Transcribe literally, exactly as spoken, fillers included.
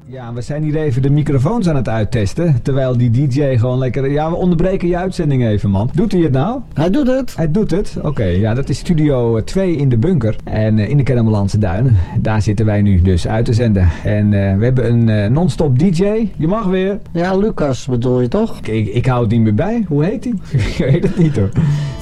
Ja, we zijn hier even de microfoons aan het uittesten. Terwijl die D J gewoon lekker... Ja, we onderbreken je uitzending even, man. Doet hij het nou? Hij doet het. Hij doet het? Oké, okay, ja, dat is Studio twee in de bunker. En uh, in de Kennemerlandse Duinen. Daar zitten wij nu dus uit te zenden. En uh, we hebben een uh, non-stop D J. Je mag weer. Ja, Lucas bedoel je toch? Ik, ik, ik hou het niet meer bij. Hoe heet hij? Ik weet het niet hoor.